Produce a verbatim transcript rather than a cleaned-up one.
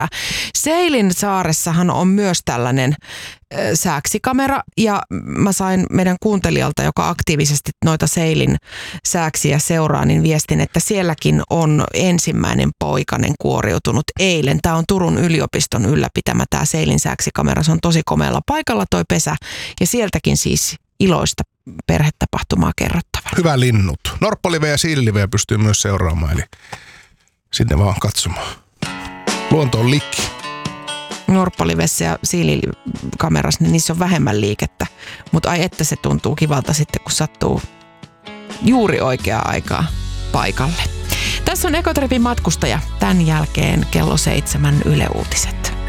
Seilin saaressahan on myös tällainen sääksikamera ja mä sain meidän kuuntelijalta, joka aktiivisesti noita Seilin sääksiä seuraa, niin viestin, että sielläkin on ensimmäinen poikanen kuoriutunut eilen. Tämä on Turun yliopiston ylläpitämä tämä Seilin sääksikamera. Se on tosi komealla paikalla toi pesä ja sieltäkin siis iloista perhetapahtumaa kerrottavaa. Hyvä linnut. Norppaliveä ja siililiveä pystyy myös seuraamaan, eli sinne vaan katsomaan. Luonto on likki. Norppalivessä ja siilikamerassa, niin niissä on vähemmän liikettä. Mutta ai että se tuntuu kivalta sitten, kun sattuu juuri oikeaa aikaa paikalle. Tässä on Ekotripin matkustaja. Tämän jälkeen kello seitsemän Yle Uutiset.